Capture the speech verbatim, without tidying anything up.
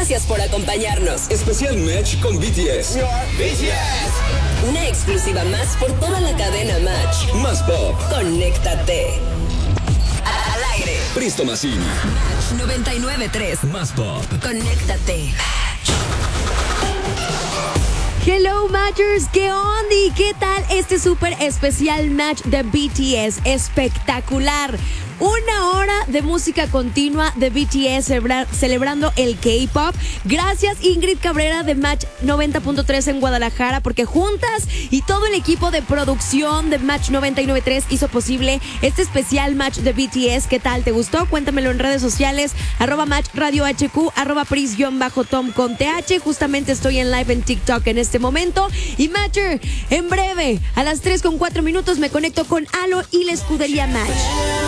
Gracias por acompañarnos. Especial Match con B T S. B T S. Una exclusiva más por toda la cadena Match. Más pop. Conéctate. Al aire. Pristo Massini. Match noventa y nueve punto tres. Más pop. Conéctate. Hello Matchers, ¿qué onda? ¿Y qué tal este súper especial match de B T S? Espectacular. Una hora de música continua de B T S celebra- celebrando el K-pop. Gracias Ingrid Cabrera de Match noventa punto tres en Guadalajara, porque juntas y todo el equipo de producción de Match noventa y nueve punto tres hizo posible este especial match de B T S. ¿Qué tal? ¿Te gustó? Cuéntamelo en redes sociales, arroba Match Radio H Q, arroba Pris-Tom con T H. Justamente estoy en live en TikTok en este momento. Y Matcher, en breve, a las tres con cuatro minutos me conecto con Alo y la escudería Match.